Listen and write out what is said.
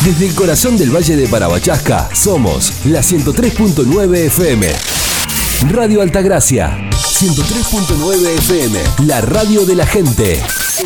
Desde el corazón del Valle de Parabachasca, somos la 103.9 FM. Radio Altagracia, 103.9 FM, la radio de la gente.